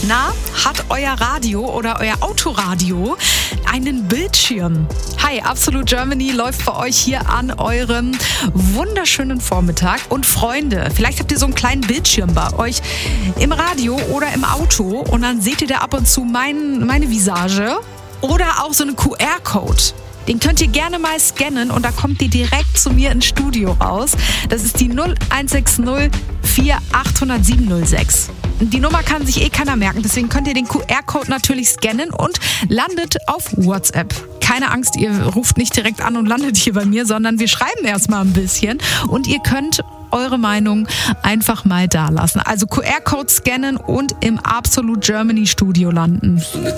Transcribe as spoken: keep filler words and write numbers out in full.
Na, hat euer Radio oder euer Autoradio einen Bildschirm? Hi, Absolute Germany läuft bei euch hier an eurem wunderschönen Vormittag. Und Freunde, vielleicht habt ihr so einen kleinen Bildschirm bei euch im Radio oder im Auto und dann seht ihr da ab und zu mein, meine Visage oder auch so einen Q R-Code. Den könnt ihr gerne mal scannen und da kommt ihr direkt zu mir ins Studio raus. Das ist die null eins sechs null vier acht null null sieben null sechs. Die Nummer kann sich eh keiner merken, deswegen könnt ihr den Q R-Code natürlich scannen und landet auf WhatsApp. Keine Angst, ihr ruft nicht direkt an und landet hier bei mir, sondern wir schreiben erstmal ein bisschen und ihr könnt eure Meinung einfach mal da lassen. Also Q R-Code scannen und im Absolute Germany Studio landen.